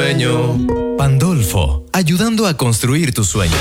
sueño. Pandolfo, ayudando a construir tu sueño.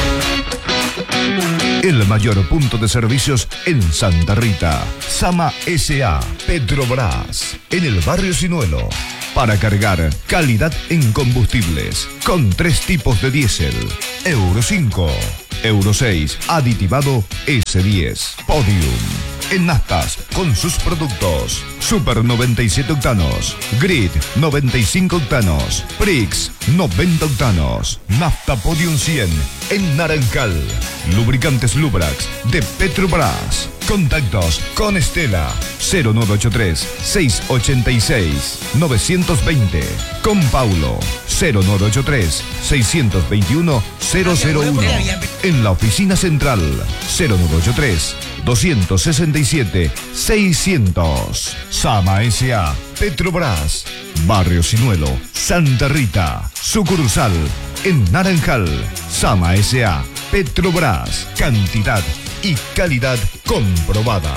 El mayor punto de servicios en Santa Rita. Sama S.A. Petrobras. En el barrio Sinuelo. Para cargar, calidad en combustibles. Con 3 tipos de diésel. Euro 5. Euro 6. Aditivado S10. Podium. En naftas, con sus productos. Super 97 octanos. Grid 95 octanos. Prix 90 octanos. Nafta Podium 100 en Naranjal. Lubricantes Lubrax de Petrobras. Contactos con Estela 0983 686 920. Con Paulo 0983 621 001. En la oficina central 0983 267 600. Sama S.A. Petrobras. Barrio Sinuelo, Santa Rita. Sucursal en Naranjal. Sama S.A. Petrobras. Cantidad y calidad comprobada.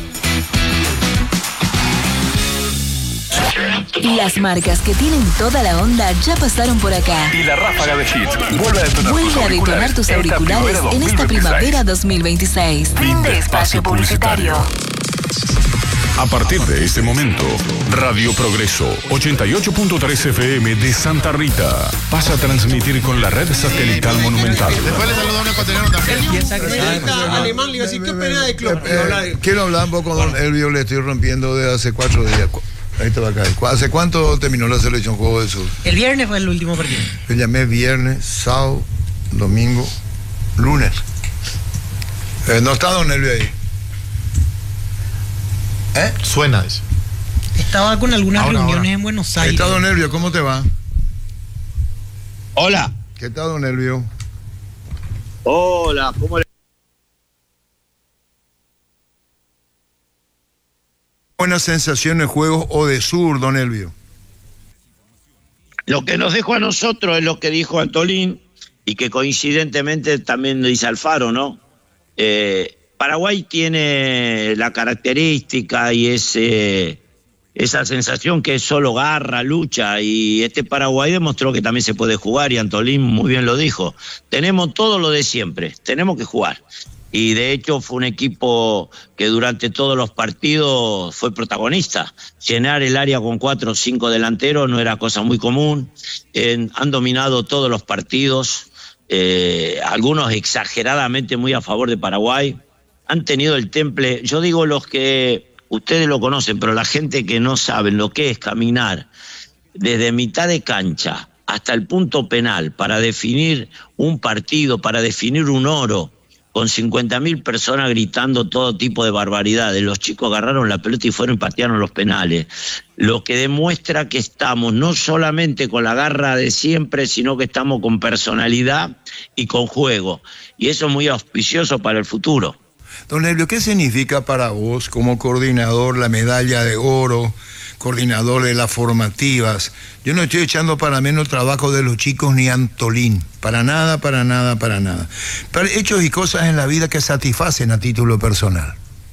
Las marcas que tienen toda la onda ya pasaron por acá. Y la ráfaga de hits vuelve a detonar tus auriculares en esta primavera 2026. Fin de espacio publicitario. A partir de este momento, Radio Progreso 88.3 FM de Santa Rita pasa a transmitir con la red satelital Monumental. Después le saludo a un ecuatoriano también. Piensa que alemán, le iba a decir, ¿qué pena de club? Quiero hablar un poco con Elvio, le estoy rompiendo de hace 4 días. Ahí te va a caer. ¿Hace cuánto terminó la selección Juego del Sur? El viernes fue el último partido. Yo llamé viernes, sábado, domingo, lunes. No está don Elvio ahí. Suena eso. Estaba con algunas reuniones en Buenos Aires. ¿Qué tal, don Elvio? ¿Cómo te va? Hola. ¿Qué tal, don Elvio? Hola, ¿cómo le... Buenas sensaciones, juegos o de sur, don Elvio. Lo que nos dejó a nosotros es lo que dijo Antolín y que coincidentemente también dice Alfaro, ¿no? Paraguay tiene la característica y esa sensación que es solo garra, lucha, y este Paraguay demostró que también se puede jugar, y Antolín muy bien lo dijo. Tenemos todo lo de siempre, tenemos que jugar. Y de hecho fue un equipo que durante todos los partidos fue protagonista. Llenar el área con 4 o 5 delanteros no era cosa muy común. Han dominado todos los partidos, algunos exageradamente muy a favor de Paraguay. Han tenido el temple, yo digo los que ustedes lo conocen, pero la gente que no sabe lo que es caminar desde mitad de cancha hasta el punto penal para definir un partido, para definir un oro, con 50.000 personas gritando todo tipo de barbaridades. Los chicos agarraron la pelota y fueron y patearon los penales. Lo que demuestra que estamos no solamente con la garra de siempre, sino que estamos con personalidad y con juego. Y eso es muy auspicioso para el futuro. Don Elvio, ¿qué significa para vos como coordinador la medalla de oro, coordinador de las formativas? Yo no estoy echando para menos el trabajo de los chicos ni Antolín, para nada, para nada, para nada. Pero hechos y cosas en la vida que satisfacen a título personal.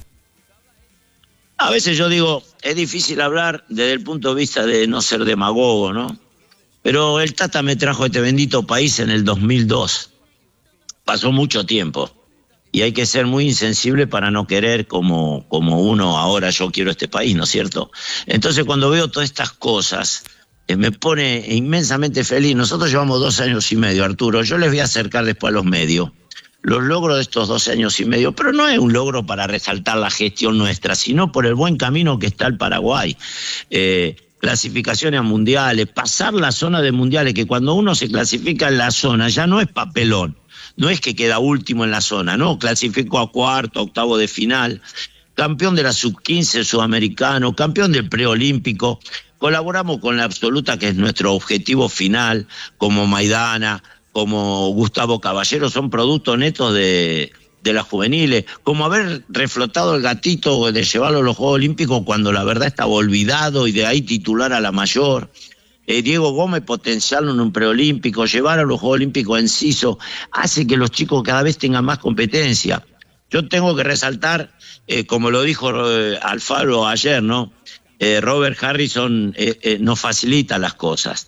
A veces yo digo, es difícil hablar desde el punto de vista de no ser demagogo, ¿no? Pero el Tata me trajo a este bendito país en el 2002. Pasó mucho tiempo. Y hay que ser muy insensible para no querer como uno ahora, yo quiero este país, ¿no es cierto? Entonces cuando veo todas estas cosas, me pone inmensamente feliz. Nosotros llevamos 2 años y medio, Arturo. Yo les voy a acercar después a los medios los logros de estos 2 años y medio, pero no es un logro para resaltar la gestión nuestra, sino por el buen camino que está el Paraguay. Clasificaciones a mundiales, pasar la zona de mundiales, que cuando uno se clasifica en la zona ya no es papelón. No es que queda último en la zona, no, clasificó a cuarto, octavo de final, campeón de la sub-15 sudamericano, campeón del preolímpico, colaboramos con la absoluta, que es nuestro objetivo final, como Maidana, como Gustavo Caballero, son productos netos de las juveniles, como haber reflotado el gatito de llevarlo a los Juegos Olímpicos cuando la verdad estaba olvidado y de ahí titular a la mayor. Diego Gómez potenciarlo en un preolímpico, llevar a los Juegos Olímpicos a Enciso, hace que los chicos cada vez tengan más competencia. Yo tengo que resaltar, como lo dijo Alfaro ayer, ¿no? Robert Harrison nos facilita las cosas.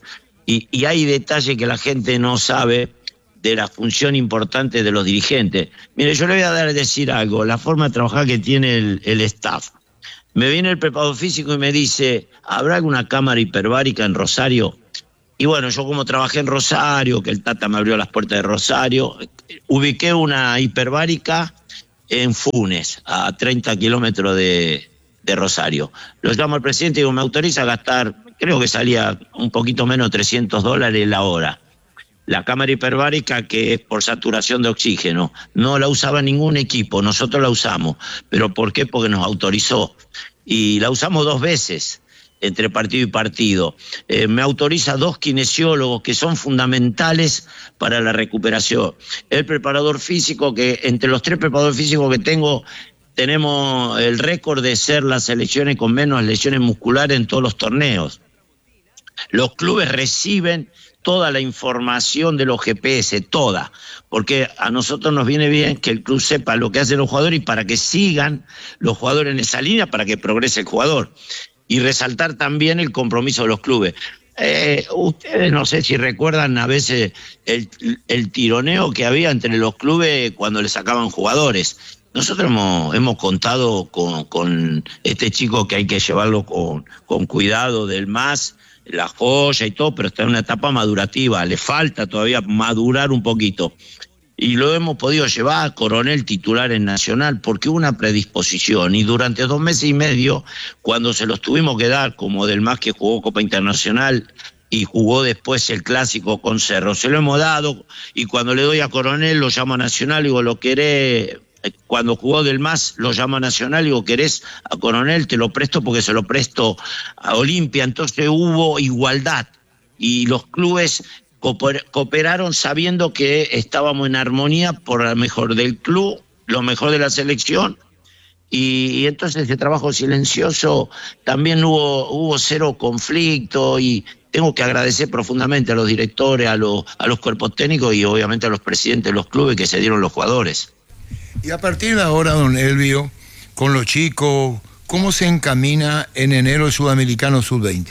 Y hay detalles que la gente no sabe de la función importante de los dirigentes. Mire, yo le voy a decir algo, la forma de trabajar que tiene el staff. Me viene el preparador físico y me dice, ¿habrá alguna cámara hiperbárica en Rosario? Y bueno, yo como trabajé en Rosario, que el Tata me abrió las puertas de Rosario, ubiqué una hiperbárica en Funes, a 30 kilómetros de Rosario. Lo llamo al presidente y digo, ¿me autoriza a gastar? Creo que salía un poquito menos de $300 la hora. La cámara hiperbárica, que es por saturación de oxígeno, no la usaba ningún equipo, nosotros la usamos. ¿Pero por qué? Porque nos autorizó. Y la usamos 2 veces, entre partido y partido. Me autoriza 2 kinesiólogos que son fundamentales para la recuperación. El preparador físico, que entre los 3 preparadores físicos que tenemos el récord de ser las selecciones con menos lesiones musculares en todos los torneos. Los clubes reciben toda la información de los GPS, toda, porque a nosotros nos viene bien que el club sepa lo que hacen los jugadores y para que sigan los jugadores en esa línea, para que progrese el jugador. Y resaltar también el compromiso de los clubes. Ustedes no sé si recuerdan a veces el tironeo que había entre los clubes cuando le sacaban jugadores. Nosotros hemos contado con este chico que hay que llevarlo con cuidado del MAS, la joya y todo, pero está en una etapa madurativa, le falta todavía madurar un poquito. Y lo hemos podido llevar a Coronel titular en Nacional porque hubo una predisposición y durante 2 meses y medio, cuando se los tuvimos que dar, como del MAS que jugó Copa Internacional y jugó después el clásico con Cerro, se lo hemos dado y cuando le doy a Coronel lo llamo a Nacional y digo, ¿lo querés? Cuando jugó del MAS lo llamo a Nacional y digo, ¿querés a Coronel? Te lo presto porque se lo presto a Olimpia. Entonces hubo igualdad y los clubes cooperaron sabiendo que estábamos en armonía por lo mejor del club, lo mejor de la selección y entonces ese trabajo silencioso también hubo 0 conflicto y tengo que agradecer profundamente a los directores, a los cuerpos técnicos y obviamente a los presidentes de los clubes que se dieron los jugadores. Y a partir de ahora, don Elvio, con los chicos, ¿cómo se encamina en enero el Sudamericano Sub-20?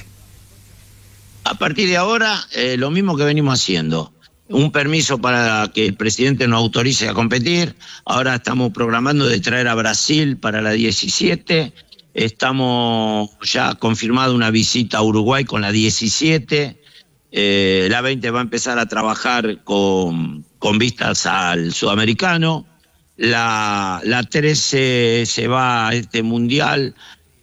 A partir de ahora, lo mismo que venimos haciendo. Un permiso para que el presidente nos autorice a competir. Ahora estamos programando de traer a Brasil para la 17. Estamos ya confirmado una visita a Uruguay con la 17. La 20 va a empezar a trabajar con vistas al Sudamericano. La 13 se va a este mundial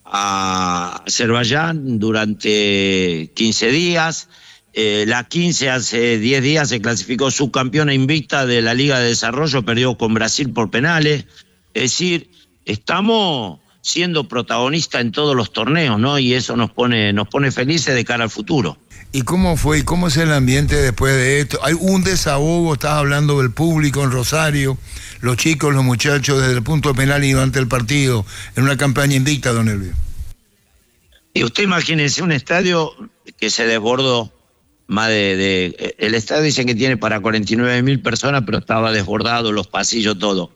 a Azerbaiyán durante 15 días. La 15 hace 10 días se clasificó subcampeona invicta de la Liga de Desarrollo, perdió con Brasil por penales. Es decir, estamos siendo protagonistas en todos los torneos, ¿no? Y eso nos pone felices de cara al futuro. ¿Y cómo fue y cómo es el ambiente después de esto? ¿Hay un desahogo? Estás hablando del público en Rosario, los chicos, los muchachos desde el punto penal y durante el partido, en una campaña invicta, don Elvio. Y usted imagínese un estadio que se desbordó, más el estadio dicen que tiene para 49.000 personas, pero estaba desbordado, los pasillos, todo.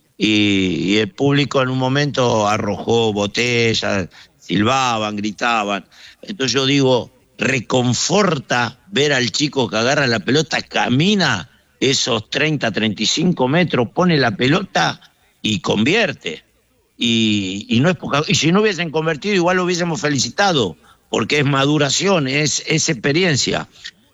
Y el público en un momento arrojó botellas, silbaban, gritaban. Entonces yo digo, reconforta ver al chico que agarra la pelota, camina esos 30, 35 metros, pone la pelota y convierte. Y no es poca, y si no hubiesen convertido, igual lo hubiésemos felicitado, porque es maduración, es experiencia.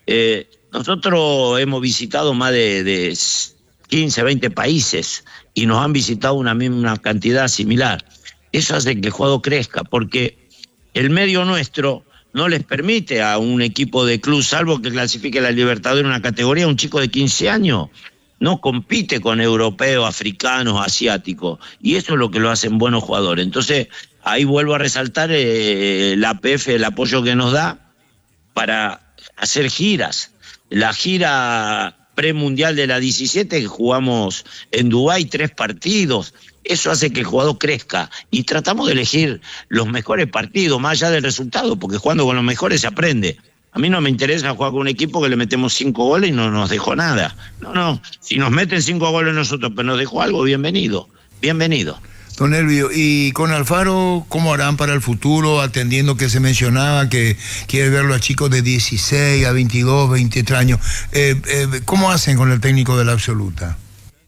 Nosotros hemos visitado más de 15, 20 países y nos han visitado una misma cantidad similar. Eso hace que el jugador crezca, porque el medio nuestro no les permite a un equipo de club, salvo que clasifique la Libertadores en una categoría, un chico de 15 años no compite con europeos, africanos, asiáticos, y eso es lo que lo hacen buenos jugadores. Entonces, ahí vuelvo a resaltar la APF, el apoyo que nos da para hacer giras. La gira premundial de la 17, que jugamos en Dubái 3 partidos, eso hace que el jugador crezca, y tratamos de elegir los mejores partidos, más allá del resultado, porque jugando con los mejores se aprende. A mí no me interesa jugar con un equipo que le metemos 5 goles y no nos dejó nada. No, si nos meten 5 goles nosotros, pero nos dejó algo, bienvenido. Don Elvio, y con Alfaro, ¿cómo harán para el futuro? Atendiendo que se mencionaba que quiere verlo a chicos de 16 a 22, 23 años. ¿Cómo hacen con el técnico de la absoluta?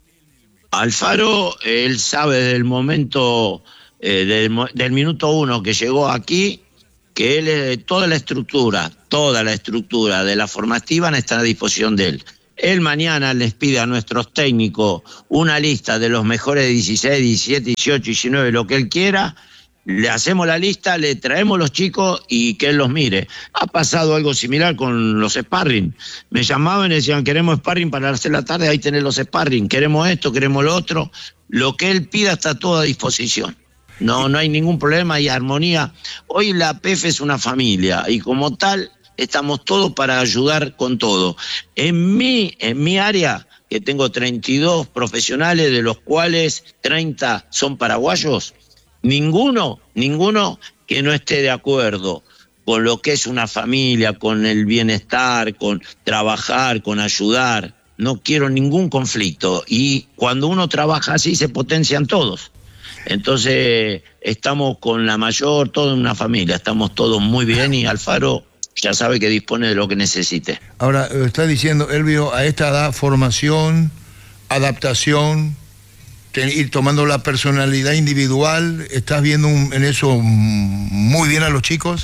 Alfaro, él sabe desde el momento, del minuto 1 que llegó aquí, que él, toda la estructura de la formativa está a disposición de él. Él mañana les pide a nuestros técnicos una lista de los mejores de 16, 17, 18, 19, lo que él quiera, le hacemos la lista, le traemos los chicos y que él los mire. Ha pasado algo similar con los sparring. Me llamaban y decían, queremos sparring para hacer la tarde, ahí tenés los sparring, queremos esto, queremos lo otro. Lo que él pida está todo a disposición. No hay ningún problema, hay armonía. Hoy la PF es una familia y como tal estamos todos para ayudar con todo. En mi área, que tengo 32 profesionales, de los cuales 30 son paraguayos, ninguno que no esté de acuerdo con lo que es una familia, con el bienestar, con trabajar, con ayudar. No quiero ningún conflicto. Y cuando uno trabaja así, se potencian todos. Entonces, estamos con la mayor, toda una familia, estamos todos muy bien y Alfaro ya sabe que dispone de lo que necesite. Ahora, está diciendo, Elvio, a esta edad, formación, adaptación, ir tomando la personalidad individual, ¿estás viendo en eso muy bien a los chicos?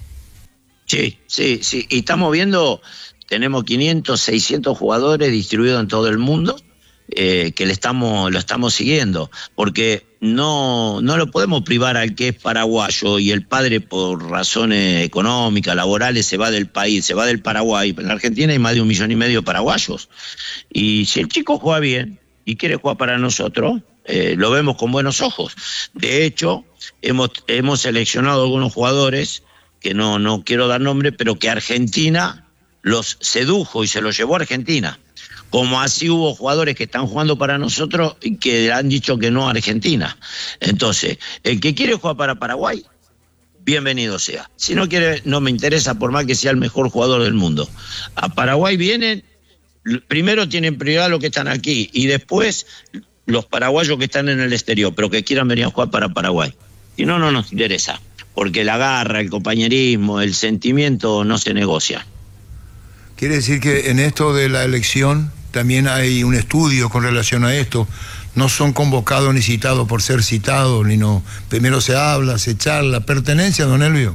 Sí, y estamos viendo, tenemos 500, 600 jugadores distribuidos en todo el mundo, que lo estamos siguiendo, porque no lo podemos privar al que es paraguayo y el padre por razones económicas, laborales, se va del país, se va del Paraguay. En la Argentina hay más de 1,5 millones de paraguayos. Y si el chico juega bien y quiere jugar para nosotros, lo vemos con buenos ojos. De hecho, hemos seleccionado algunos jugadores, que no quiero dar nombre, pero que Argentina los sedujo y se los llevó a Argentina. Como así hubo jugadores que están jugando para nosotros y que han dicho que no a Argentina. Entonces, el que quiere jugar para Paraguay, bienvenido sea. Si no quiere, no me interesa, por más que sea el mejor jugador del mundo. A Paraguay vienen, primero tienen prioridad los que están aquí y después los paraguayos que están en el exterior, pero que quieran venir a jugar para Paraguay. Si no, no nos interesa, porque la garra, el compañerismo, el sentimiento no se negocia. Quiere decir que en esto de la elección también hay un estudio con relación a esto. No son convocados ni citados por ser citados, primero se habla, se charla. ¿Pertenencia, don Elvio?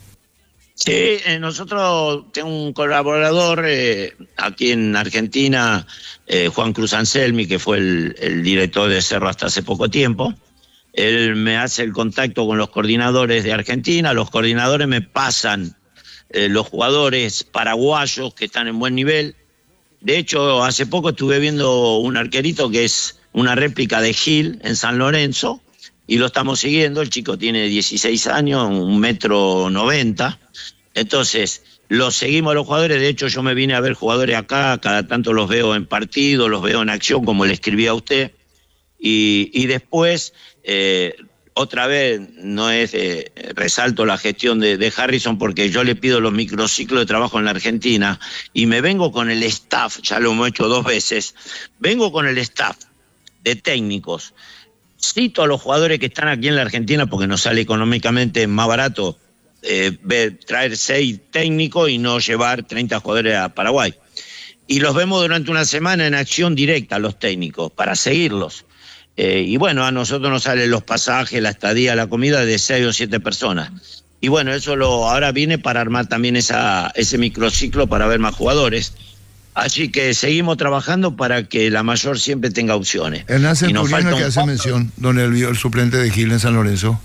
Sí, nosotros tengo un colaborador aquí en Argentina, Juan Cruz Anselmi, que fue el director de Cerro hasta hace poco tiempo. Él me hace el contacto con los coordinadores de Argentina, los coordinadores me pasan los jugadores paraguayos que están en buen nivel. De hecho, hace poco estuve viendo un arquerito que es una réplica de Gil en San Lorenzo y lo estamos siguiendo. El chico tiene 16 años, 1,90 m. Entonces, los seguimos los jugadores. De hecho, yo me vine a ver jugadores acá, cada tanto los veo en partido, los veo en acción, como le escribí a usted. Y después, otra vez, resalto la gestión de Harrison, porque yo le pido los microciclos de trabajo en la Argentina y me vengo con el staff, ya lo hemos hecho 2 veces, vengo con el staff de técnicos, cito a los jugadores que están aquí en la Argentina porque nos sale económicamente más barato traer 6 técnicos y no llevar 30 jugadores a Paraguay. Y los vemos durante una semana en acción directa, los técnicos, para seguirlos. Y bueno, a nosotros nos salen los pasajes, la estadía, la comida de 6 o 7 personas. Y bueno, eso ahora viene para armar también ese microciclo para ver más jugadores. Así que seguimos trabajando para que la mayor siempre tenga opciones. Hernán Centuriano, que hace mención, don Elvio, el suplente de Gil en San Lorenzo.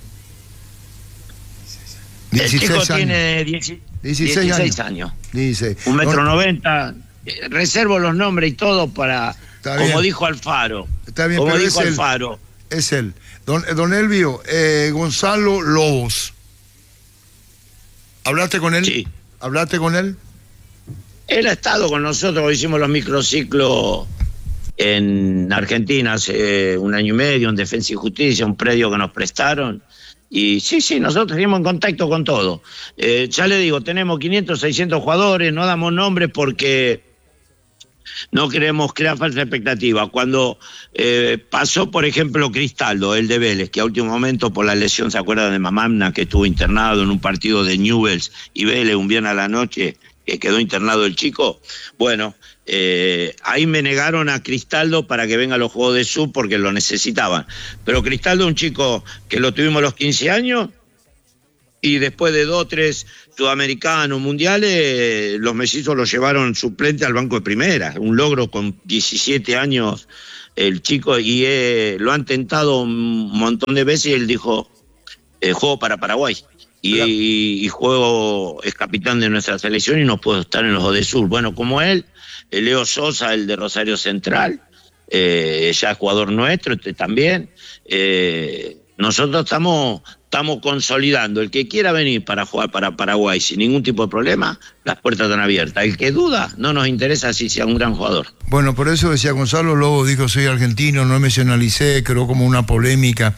16 el chico años. Tiene 16 años. 16. 1,90 m. Reservo los nombres y todo para, como dijo Alfaro. Está bien, como pero dijo Alfaro. Es él. Don Elvio, Gonzalo Lobos. ¿Hablaste con él? Sí. ¿Hablaste con él? Él ha estado con nosotros, hicimos los microciclos en Argentina hace 1 año y medio, en Defensa y Justicia, un predio que nos prestaron. Y sí, nosotros seguimos en contacto con todo. Ya le digo, tenemos 500, 600 jugadores, no damos nombres porque No queremos crear falsa expectativa. Cuando pasó, por ejemplo, Cristaldo, el de Vélez, que a último momento por la lesión, ¿se acuerdan de Mamamna, que estuvo internado en un partido de Newell's y Vélez un viernes a la noche, que quedó internado el chico? Bueno, ahí me negaron a Cristaldo para que venga a los Juegos de Sub porque lo necesitaban. Pero Cristaldo, un chico que lo tuvimos a los 15 años, y después de 2 o 3 sudamericanos, mundiales, los mellizos lo llevaron suplente al banco de primera. Un logro con 17 años el chico, y lo han tentado un montón de veces y él dijo, juego para Paraguay. Y juego, es capitán de nuestra selección y no puedo estar en los Odesur. Bueno, como él, Leo Sosa, el de Rosario Central, ya es jugador nuestro, también. Nosotros estamos consolidando. El que quiera venir para jugar para Paraguay sin ningún tipo de problema, las puertas están abiertas. El que duda, no nos interesa si sea un gran jugador. Bueno, por eso decía Gonzalo Lobo, dijo soy argentino, no me nacionalicé, creó como una polémica.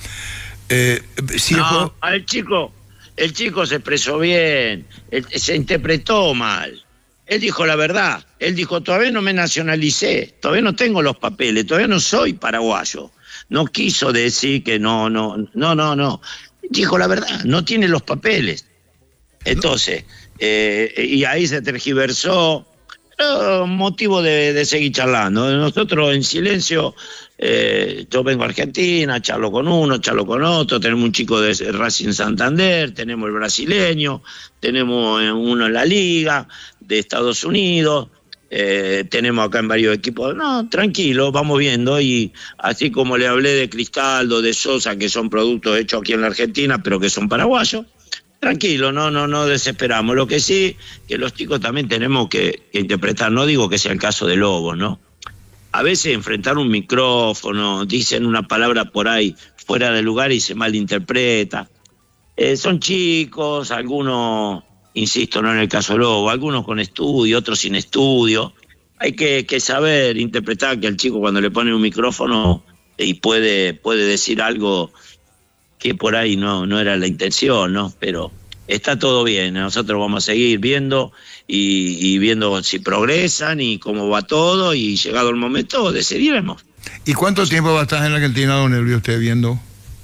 El chico se expresó bien, se interpretó mal. Él dijo la verdad. Él dijo, todavía no me nacionalicé, todavía no tengo los papeles, todavía no soy paraguayo. No quiso decir que no. Dijo la verdad, no tiene los papeles. Entonces, y ahí se tergiversó, motivo de seguir charlando. Nosotros en silencio, yo vengo a Argentina, charlo con uno, charlo con otro, tenemos un chico de Racing Santander, tenemos el brasileño, tenemos uno en la Liga de Estados Unidos, tenemos acá en varios equipos. No, tranquilo, vamos viendo, y así como le hablé de Cristaldo, de Sosa, que son productos hechos aquí en la Argentina, pero que son paraguayos, tranquilo, no desesperamos. Lo que sí, que los chicos también tenemos que interpretar, no digo que sea el caso de Lobos, ¿no? A veces enfrentar un micrófono, dicen una palabra por ahí fuera de lugar y se malinterpreta. Son chicos, algunos, insisto, no en el caso de Lobo, algunos con estudio, otros sin estudio. Hay que saber interpretar que el chico cuando le pone un micrófono y puede decir algo que por ahí no era la intención, ¿no? Pero está todo bien, nosotros vamos a seguir viendo y viendo si progresan y cómo va todo, y llegado el momento decidiremos. ¿Y cuánto tiempo va a estar en la Argentina, don Elvio, usted viendo?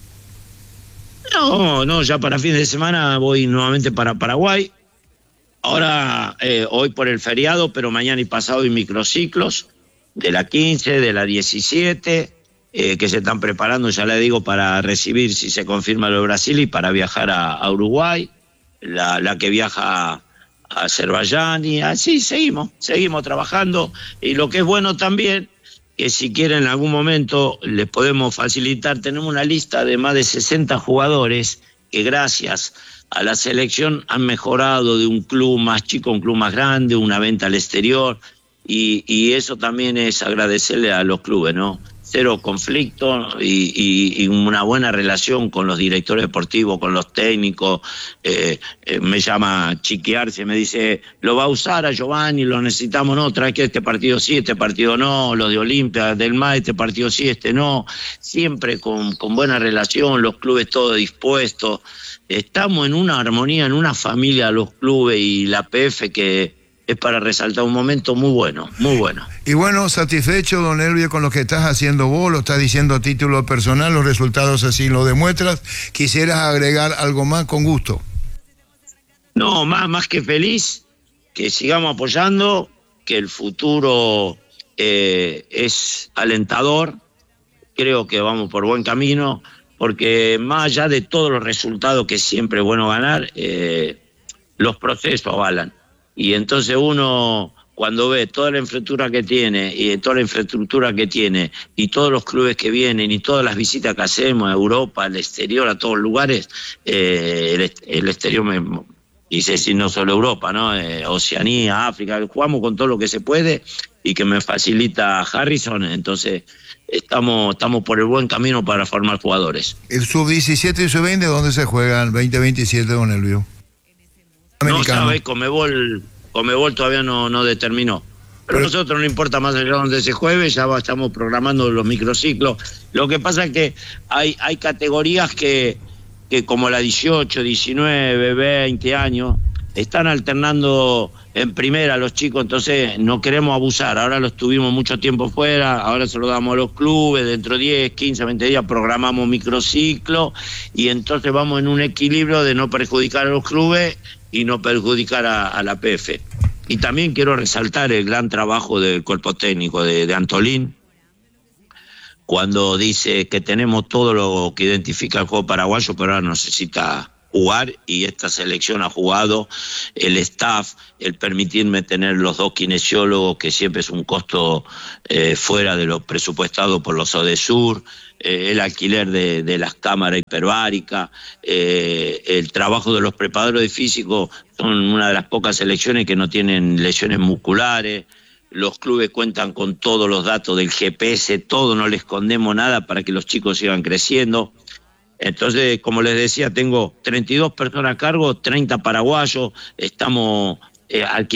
No, ya para fin de semana voy nuevamente para Paraguay. Ahora, hoy por el feriado, pero mañana y pasado hay microciclos de la 15, de la 17, que se están preparando, ya le digo, para recibir, si se confirma lo de Brasil, y para viajar a Uruguay, la que viaja a Azerbaiyán, y así seguimos trabajando. Y lo que es bueno también, que si quieren en algún momento les podemos facilitar, tenemos una lista de más de 60 jugadores que gracias a la selección han mejorado de un club más chico a un club más grande, una venta al exterior, y eso también es agradecerle a los clubes, ¿no? Cero conflicto y una buena relación con los directores deportivos, con los técnicos. Me llama Chiquiarse, me dice, lo va a usar a Giovanni, lo necesitamos, no, trae que este partido sí, este partido no, los de Olimpia, del MAE, este partido sí, este no. Siempre con buena relación, los clubes todos dispuestos. Estamos en una armonía, en una familia, los clubes y la PF, que es para resaltar un momento muy bueno, muy bueno. Y bueno, satisfecho, don Elvio, con lo que estás haciendo vos, lo estás diciendo a título personal, los resultados así lo demuestras. ¿Quisieras agregar algo más? Con gusto. No, más que feliz, que sigamos apoyando, que el futuro es alentador, creo que vamos por buen camino, porque más allá de todos los resultados, que siempre es bueno ganar, los procesos avalan. Y entonces uno, cuando ve toda la infraestructura que tiene, y todos los clubes que vienen, y todas las visitas que hacemos a Europa, al exterior, a todos lugares, el exterior me dice, si no solo Europa, ¿no? Oceanía, África, jugamos con todo lo que se puede y que me facilita Harrison, entonces estamos por el buen camino para formar jugadores. ¿El sub-17 y sub-20 dónde se juegan? 2027, don Elvio. No sabe, Conmebol todavía no determinó. Pero a nosotros no importa más allá donde se juegue, ya estamos programando los microciclos. Lo que pasa es que hay categorías que como la 18, 19, 20 años, están alternando en primera los chicos, entonces no queremos abusar. Ahora los tuvimos mucho tiempo fuera, ahora se lo damos a los clubes, dentro de 10, 15, 20 días programamos microciclo y entonces vamos en un equilibrio de no perjudicar a los clubes y no perjudicar a la PF. Y también quiero resaltar el gran trabajo del cuerpo técnico de Antolín, cuando dice que tenemos todo lo que identifica el juego paraguayo, pero ahora necesita jugar, y esta selección ha jugado, el staff, el permitirme tener los 2 kinesiólogos, que siempre es un costo fuera de lo presupuestado por los ODESUR, el alquiler de las cámaras hiperbáricas, el trabajo de los preparadores físicos, son una de las pocas selecciones que no tienen lesiones musculares. Los clubes cuentan con todos los datos del GPS, todo, no les escondemos nada para que los chicos sigan creciendo. Entonces, como les decía, tengo 32 personas a cargo, 30 paraguayos, estamos alquilando